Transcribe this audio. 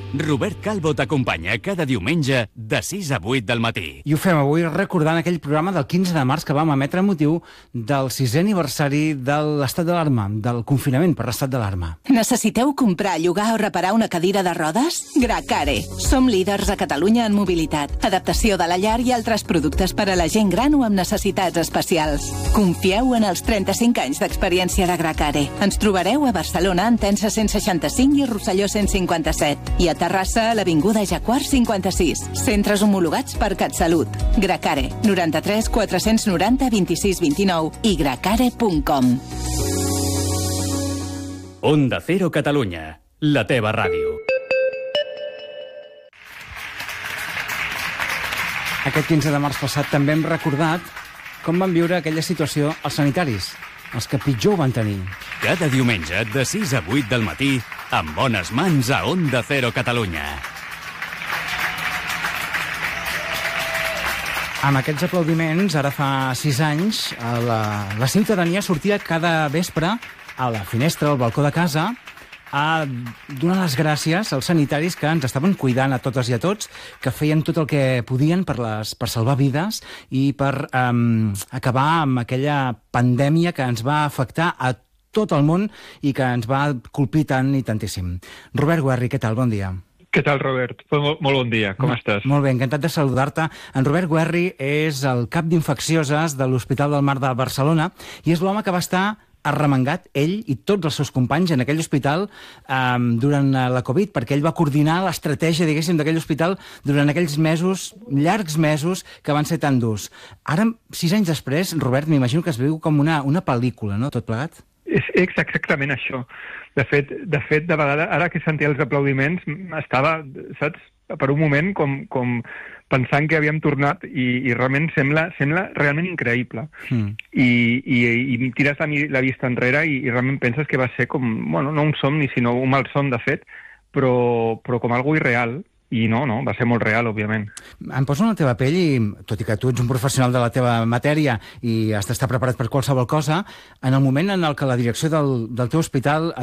Robert Calvo t'acompanya cada diumenge de 6 a 8 del matí. I ho fem avui recordant aquell programa del 15 de març que vam emetre amb motiu del 6è aniversari de l'estat d'alarma, del confinament per l'estat d'alarma. Necessiteu comprar, llogar o reparar una cadira de rodes? Gracare. Som líders a Catalunya en mobilitat, adaptació de la llar i altres productes per a la gent gran o amb necessitats especials. Confieu en els 35 anys d'experiència de Gracare. Ens trobareu a Barcelona, Entença 165 i Rosselló 157. I a Terrassa, a l'Avinguda Jaguar 56. Centres homologats per CatSalut. Gracare, 93 490 26 29 i gracare.com. Onda Cero Catalunya, la teva ràdio. Aquest 15 de març passat també hem recordat com van viure aquella situació els sanitaris, els que pitjor ho van tenir. Cada diumenge de 6 a 8 del matí, amb bones mans a Onda Cero Catalunya. Amb aquests aplaudiments, ara fa 6 anys, la ciutadania sortia cada vespre a la finestra, al balcó de casa, a donar les gràcies als sanitaris que ens estaven cuidant a totes i a tots, que feien tot el que podien per salvar vides i per acabar amb aquella pandèmia que ens va afectar a tot el món i que ens va colpir tant i tantíssim. Robert Guerri, què tal? Bon dia. Què tal, Robert? Molt bon dia. Com estàs? Molt bé, encantat de saludar-te. En Robert Guerri és el cap d'infeccioses de l'Hospital del Mar de Barcelona i és l'home que va estar arremangat, ell i tots els seus companys en aquell hospital durant la Covid, perquè ell va coordinar l'estratègia, diguéssim, d'aquell hospital durant aquells mesos, llargs mesos, que van ser tan durs. Ara, 6 anys després, Robert, m'imagino que es veu com una pel·lícula, no?, tot plegat? És exactament això. De fet, de vegades, ara que sentia els aplaudiments, estava, saps, per un moment com pensant que havíem tornat i realment sembla realment increïble. I tires la vista enrere i realment penses que va ser com, bueno, no un somni, sinó un malson, de fet, però com algo irreal. I no, va ser molt real, òbviament. Em poso en la teva pell i, tot i que tu ets un professional de la teva matèria i has d'estar preparat per qualsevol cosa, en el moment en el que la direcció del teu hospital